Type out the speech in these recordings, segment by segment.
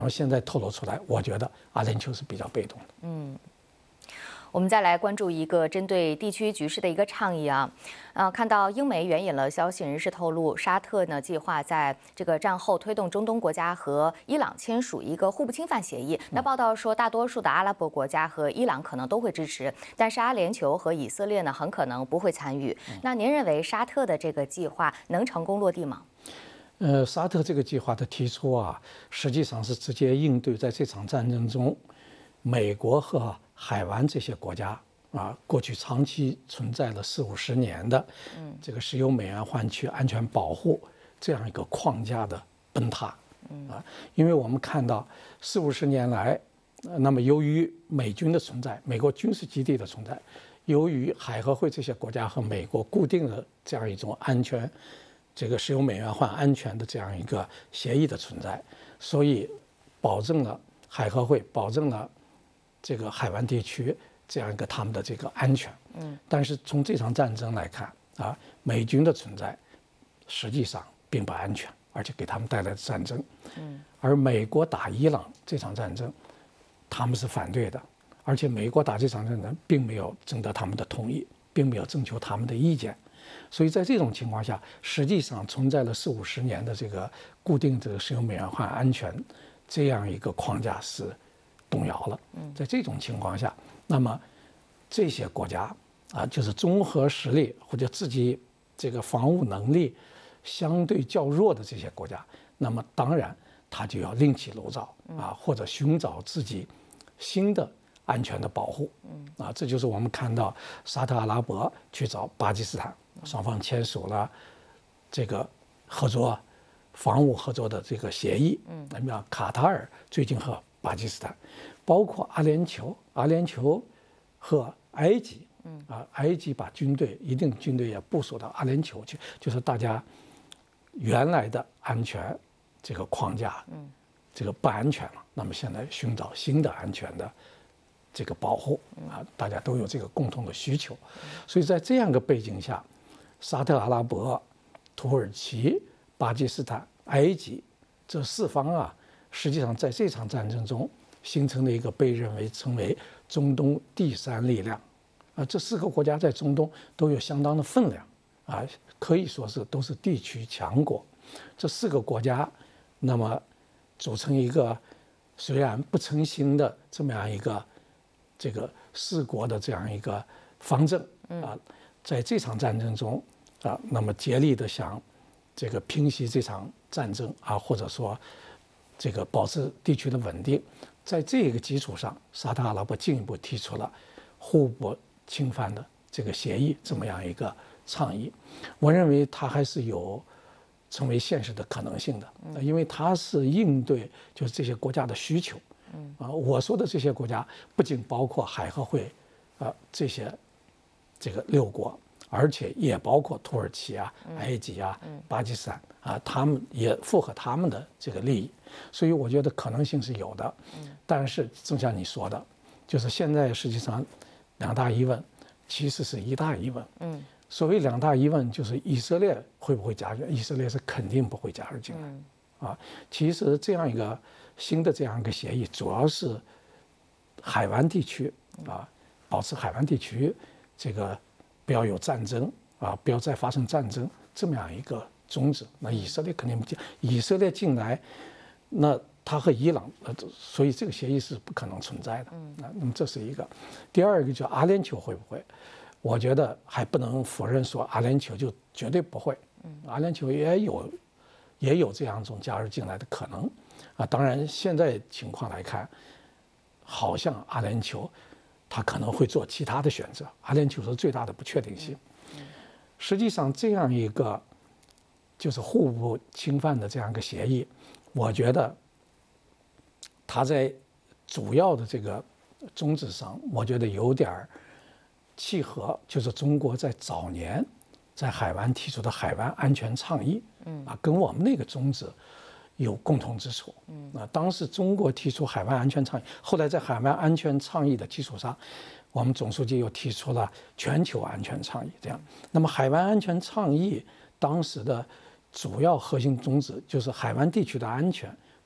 然后现在透露出来，我觉得阿联酋是比较被动的。 我们再来关注一个针对地区局势的一个倡议啊，看到英媒援引了消息人士透露，沙特呢计划在这个战后推动中东国家和伊朗签署一个互不侵犯协议。那报道说，大多数的阿拉伯国家和伊朗可能都会支持，但是阿联酋和以色列呢很可能不会参与。那您认为沙特的这个计划能成功落地吗？ 沙特这个计划的提出啊，实际上是直接应对在这场战争中，美国和海湾这些国家啊，过去长期存在了40-50年的这个石油美元换区安全保护这样一个框架的崩塌啊，因为我们看到40-50年来，那么由于美军的存在，美国军事基地的存在，由于海合会这些国家和美国固定的这样一种安全。这个石油美元换安全的这样一个协议的存在，所以保证了海合会保证了这个海湾地区这样一个他们的这个安全。但是从这场战争来看啊，美军的存在实际上并不安全，而且给他们带来的战争。而美国打伊朗这场战争，他们是反对的，而且美国打这场战争并没有征得他们的同意，并没有征求他们的意见。所以在这种情况下，实际上存在了40-50年的这个固定这个石油美元换安全这样一个框架是动摇了。在这种情况下，那么这些国家啊，就是综合实力或者自己这个防务能力相对较弱的这些国家，那么当然他就要另起炉灶啊，或者寻找自己新的安全的保护。啊，这就是我们看到沙特阿拉伯去找巴基斯坦。双方签署了这个合作、防务合作的这个协议。那么卡塔尔最近和巴基斯坦，包括阿联酋和埃及。埃及把一定军队也部署到阿联酋去，就是大家原来的安全这个框架，这个不安全了。那么现在寻找新的安全的这个保护啊，大家都有这个共同的需求。所以在这样一个背景下，沙特阿拉伯、土耳其、巴基斯坦、埃及这4方啊，实际上在这场战争中形成了一个被认为成为中东第3力量啊。这4个国家在中东都有相当的分量啊，可以说是都是地区强国。这4个国家，那么组成一个虽然不成形的这么样一个这个4国的这样一个方阵啊，在这场战争中啊，那么竭力的想这个平息这场战争啊，或者说这个保持地区的稳定。在这个基础上，沙特阿拉伯进一步提出了互不侵犯的这个协议这么样一个倡议。我认为它还是有成为现实的可能性的，因为它是应对就是这些国家的需求。我说的这些国家不仅包括海合会这个6国，而且也包括土耳其啊、埃及啊、巴基斯坦啊，他们也符合他们的这个利益，所以我觉得可能性是有的。但是正像你说的，就是现在实际上2大疑问其实是1大疑问。所谓2大疑问，就是以色列会不会加入？以色列是肯定不会加入进来。其实这样一个新的这样一个协议，主要是海湾地区啊，保持海湾地区这个不要有战争啊，不要再发生战争这么样一个宗旨。那以色列肯定不进，以色列进来，那他和伊朗所以这个协议是不可能存在的。那么这是一个。第二个，就阿联酋会不会？我觉得还不能否认说阿联酋就绝对不会。阿联酋也有这样一种加入进来的可能啊。当然，现在情况来看，好像阿联酋他可能会做其他的选择。阿联酋是最大的不确定性。实际上，这样一个就是互不侵犯的这样一个协议，我觉得它在主要的这个宗旨上，我觉得有点契合，就是中国在早年在海湾提出的海湾安全倡议，跟我们那个宗旨有共同之处。当时中国提出海湾安全倡议，后来在海湾安全倡议的基础上，我们总书记又提出了全球安全倡议。这样，那么海湾安全倡议当时的主要核心宗旨就是海湾地区的安全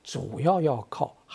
主要要靠